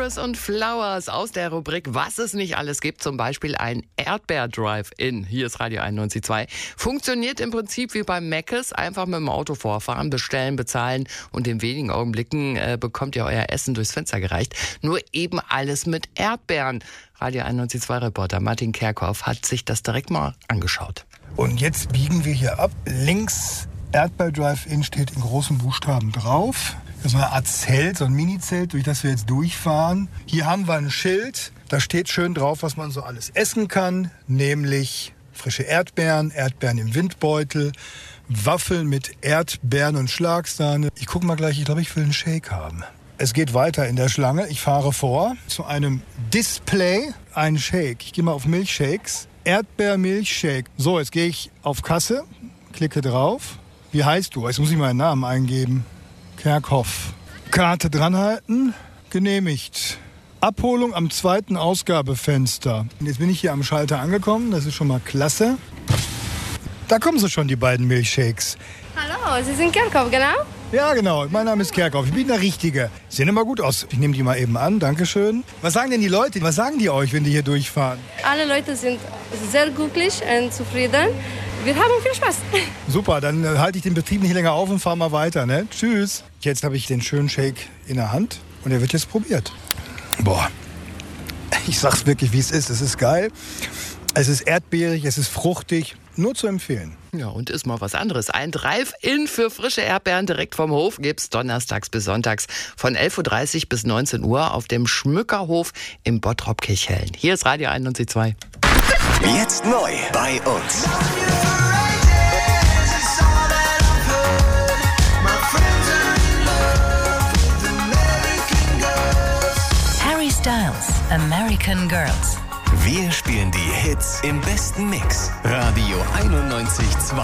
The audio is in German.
Flowers und Flowers aus der Rubrik Was es nicht alles gibt, zum Beispiel ein Erdbeer-Drive-In. Hier ist Radio 91.2. Funktioniert im Prinzip wie beim Mc's, einfach mit dem Auto vorfahren, bestellen, bezahlen und in wenigen Augenblicken bekommt ihr euer Essen durchs Fenster gereicht. Nur eben alles mit Erdbeeren. Radio 91.2-Reporter Martin Kerkhoff hat sich das direkt mal angeschaut. Und jetzt biegen wir hier ab. Links Erdbeer Drive-In steht in großen Buchstaben drauf. Das ist eine Art Zelt, so ein Mini-Zelt, durch das wir jetzt durchfahren. Hier haben wir ein Schild, da steht schön drauf, was man so alles essen kann. Nämlich frische Erdbeeren, Erdbeeren im Windbeutel, Waffeln mit Erdbeeren und Schlagsahne. Ich gucke mal gleich, ich glaube, ich will einen Shake haben. Es geht weiter in der Schlange. Ich fahre vor zu einem Display, ein Shake. Ich gehe mal auf Milchshakes. Erdbeer-Milchshake. So, jetzt gehe ich auf Kasse, klicke drauf. Wie heißt du? Jetzt muss ich meinen Namen eingeben. Kerkhoff. Karte dranhalten. Genehmigt. Abholung am 2. Ausgabefenster. Und jetzt bin ich hier am Schalter angekommen. Das ist schon mal klasse. Da kommen sie schon, die beiden Milchshakes. Hallo, Sie sind Kerkhoff, genau? Ja, genau. Mein Name ist Kerkhoff. Ich bin der Richtige. Sehen immer gut aus. Ich nehme die mal eben an. Dankeschön. Was sagen denn die Leute? Was sagen die euch, wenn die hier durchfahren? Alle Leute sind sehr glücklich und zufrieden. Wir haben viel Spaß. Super, dann halte ich den Betrieb nicht länger auf und fahre mal weiter. Ne? Tschüss. Jetzt habe ich den schönen Shake in der Hand und der wird jetzt probiert. Boah, ich sag's wirklich, wie es ist. Es ist geil. Es ist erdbeerig, es ist fruchtig. Nur zu empfehlen. Ja, und ist mal was anderes. Ein Drive-In für frische Erdbeeren direkt vom Hof gibt's donnerstags bis sonntags von 11.30 Uhr bis 19 Uhr auf dem Schmückerhof im Bottrop-Kirchhellen. Hier ist Radio 91.2. Jetzt neu bei uns. Harry Styles, American Girls. Wir spielen die Hits im besten Mix. Radio 91.2.